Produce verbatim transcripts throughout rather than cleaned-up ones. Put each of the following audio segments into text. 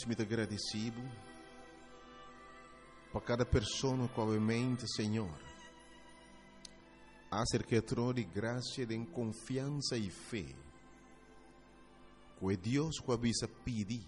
muito agradecido por cada pessoa que obviamente, Senhor, acerca de graça, de confiança e fé, que Deus que avisa pedir,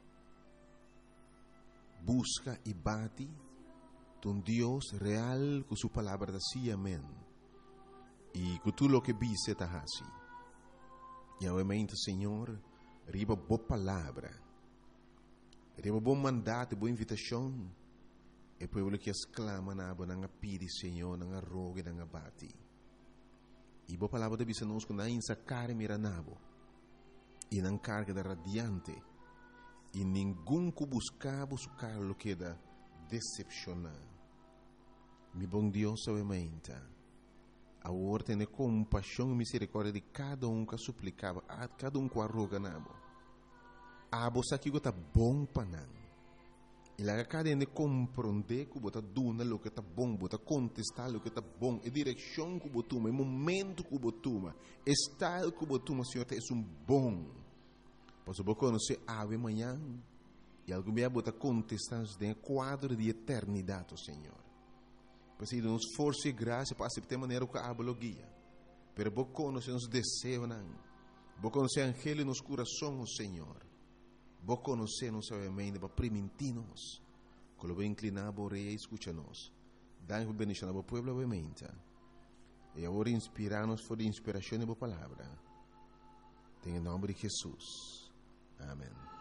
busca e bate, um Deus real com sua palavra assim, amém, e com tudo o que vise está assim. E obviamente, Senhor, riba boa palavra, riba bom mandato, boa invitação, e povo que exclama na aba nanga pidi, Senhor, nanga rogue, nanga bati. E boa palavra de bisa nos na insa care mira nabo, e nang carga da radiante, e ninguém que buscava buscar lo que da decepcionar. Mi bom Deus, obviamente, a ordem de compaixão e misericórdia de cada um que suplicava, a cada um que arroga nabo. A bolsa que está bom para não. E lá cada um de compreender que você duna o que está bom, você contestar o que está bom, a direção que você toma, o momento que você toma, o estado que você toma, Senhor, é um bom. Pois você conhecer ave amanhã e algum dia você contestar em quadro de eternidade, Senhor. Pois ele nos força e graça para aceitar a maneira que a guia. Pero você conhecer os desejos, você conhecer o angelo nos corações, Senhor. Você conhecer nos mente para permitir-nos. Quando você inclinar a orelha e escuta-nos. Dá-nos bendição ao povo, obviamente. E agora inspirar-nos por a inspiração da palavra. Em nome de Jesus. Amém.